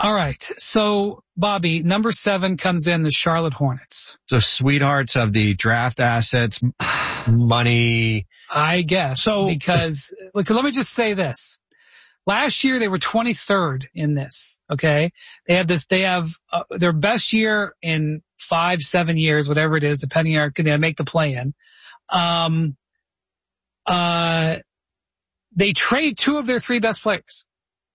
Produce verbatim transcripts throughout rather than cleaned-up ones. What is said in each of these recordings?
All right. So, Bobby, number seven comes in the Charlotte Hornets. So sweethearts of the draft assets, money. I guess. So, because, look, let me just say this. Last year, they were twenty-third in this. Okay. They have this, they have uh, their best year in five, seven years, whatever it is, depending on, can they make the play in. Um, uh, they trade two of their three best players.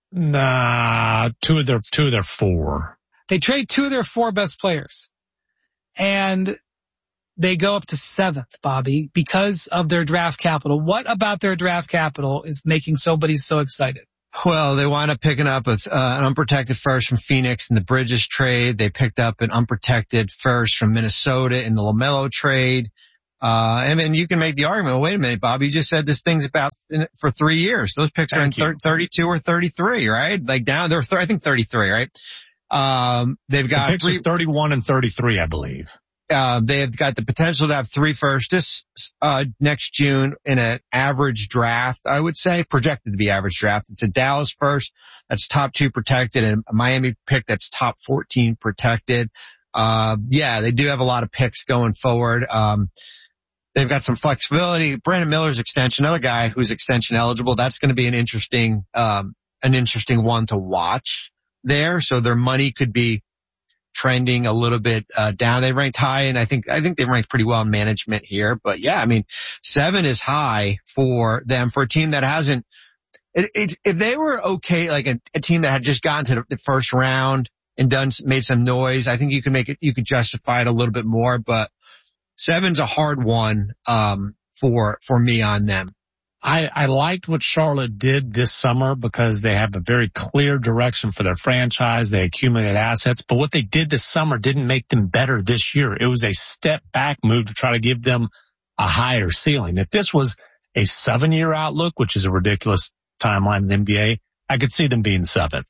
Nah, two of their, two of their four. They trade two of their four best players. And they go up to seventh, Bobby, because of their draft capital. What about their draft capital is making somebody so excited? Well, they wind up picking up a, uh, an unprotected first from Phoenix in the Bridges trade. They picked up an unprotected first from Minnesota in the LaMelo trade. Uh, and then you can make the argument, well, wait a minute, Bob, you just said this thing's about in, for three years. Those picks Thank are in thir- thirty-two or thirty-three, right? Like down, they're, th- I think thirty-three, right? Um, they've got the picks three, are thirty-one and thirty-three, I believe. Uh, they have got the potential to have three first this, uh, next June in an average draft, I would say, projected to be average draft. It's a Dallas first that's top two protected and a Miami pick that's top fourteen protected. Uh, yeah, they do have a lot of picks going forward. Um, They've got some flexibility. Brandon Miller's extension, another guy who's extension eligible. That's going to be an interesting, um, an interesting one to watch there. So their money could be trending a little bit, uh, down. They ranked high and I think, I think they ranked pretty well in management here. But yeah, I mean, seven is high for them for a team that hasn't, it, it, if they were okay, like a, a team that had just gotten to the first round and done, made some noise, I think you could make it, you could justify it a little bit more, but seven's a hard one, um, for, for me on them. I, I liked what Charlotte did this summer because they have a very clear direction for their franchise. They accumulated assets, but what they did this summer didn't make them better this year. It was a step back move to try to give them a higher ceiling. If this was a seven year outlook, which is a ridiculous timeline in the N B A, I could see them being seven.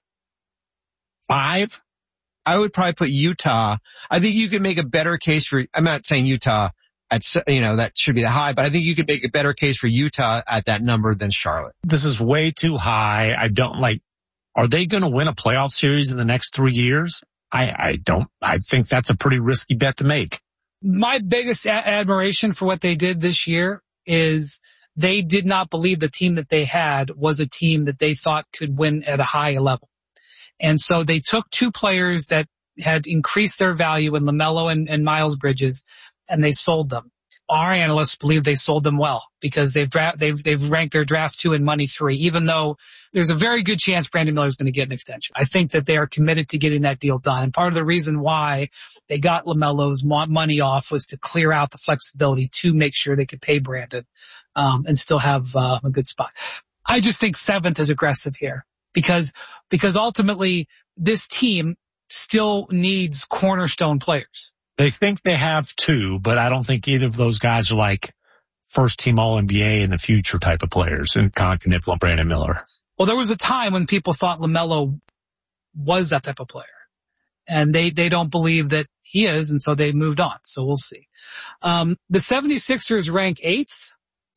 Five? I would probably put Utah. I think you could make a better case for, I'm not saying Utah at, you know, that should be the high, but I think you could make a better case for Utah at that number than Charlotte. This is way too high. I don't like, are they going to win a playoff series in the next three years? I, I don't, I think that's a pretty risky bet to make. My biggest a- admiration for what they did this year is they did not believe the team that they had was a team that they thought could win at a high level. And so they took two players that had increased their value in LaMelo and, and Miles Bridges, and they sold them. Our analysts believe they sold them well because they've dra- they've they've ranked their draft two and money three, even though there's a very good chance Brandon Miller is going to get an extension. I think that they are committed to getting that deal done. And part of the reason why they got LaMelo's money off was to clear out the flexibility to make sure they could pay Brandon um, and still have uh, a good spot. I just think seventh is aggressive here. Because, because ultimately this team still needs cornerstone players. They think they have two, but I don't think either of those guys are like first team All N B A in the future type of players in Con Knipple and Brandon Miller. Well, there was a time when people thought LaMelo was that type of player. And they, they don't believe that he is, and so they moved on. So we'll see. Um, the seventy-sixers rank eighth.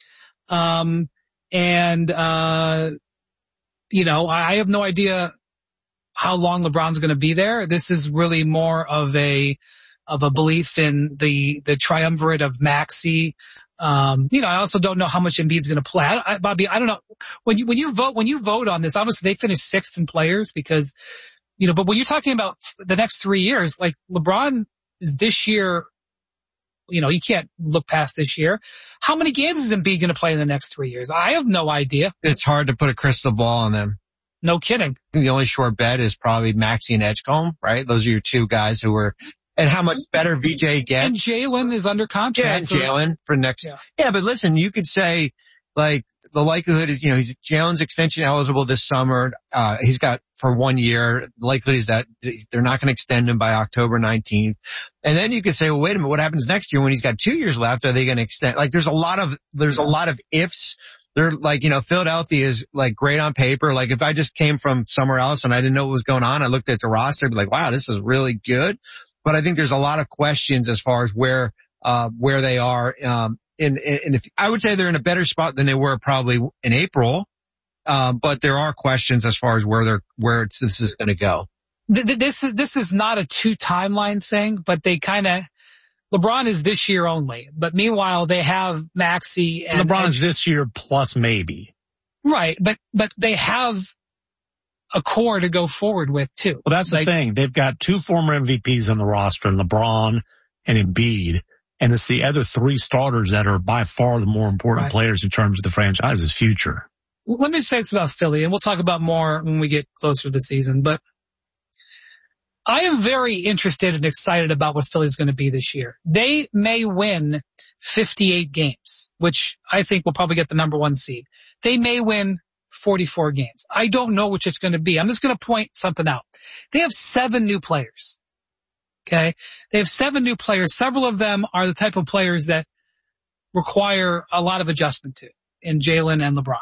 Um, and, uh, You know, I have no idea how long LeBron's going to be there. This is really more of a, of a belief in the, the triumvirate of Maxey. Um, you know, I also don't know how much Embiid's going to play. I, I, Bobby, I don't know. When you, when you vote, when you vote on this, obviously they finished sixth in players because, you know, but when you're talking about the next three years, like LeBron is this year, you know, you can't look past this year. How many games is Embiid going to play in the next three years? I have no idea. It's hard to put a crystal ball on them. No kidding. The only sure bet is probably Maxey and Edgecombe, right? Those are your two guys who were, and how much better V J gets. And Jalen is under contract. Yeah, and Jalen for next. Yeah. yeah, but listen, you could say like the likelihood is, you know, he's Jalen's extension eligible this summer. Uh, he's got for one year. The likelihood is that they're not going to extend him by October nineteenth. And then you could say, well, wait a minute, what happens next year when he's got two years left? Are they going to extend? Like there's a lot of, there's a lot of ifs. They're like, you know, Philadelphia is like great on paper. Like if I just came from somewhere else and I didn't know what was going on, I looked at the roster and be like, wow, this is really good. But I think there's a lot of questions as far as where, uh, where they are. Um, in, in, in the, I would say they're in a better spot than they were probably in April. Um, but there are questions as far as where they're, where it's, this is going to go. This is, this is not a two timeline thing, but they kind of, LeBron is this year only, but meanwhile they have Maxey and LeBron is this year plus maybe. Right. But, but they have a core to go forward with too. Well, that's like, the thing. They've got two former M V Ps on the roster, LeBron and Embiid. And it's the other three starters that are by far the more important right. players in terms of the franchise's future. Let me say this about Philly, and we'll talk about more when we get closer to the season, but I am very interested and excited about what Philly's going to be this year. They may win fifty-eight games, which I think will probably get the number one seed. They may win forty-four games. I don't know which it's going to be. I'm just going to point something out. They have seven new players. Okay. They have seven new players. Several of them are the type of players that require a lot of adjustment to in Jalen and LeBron.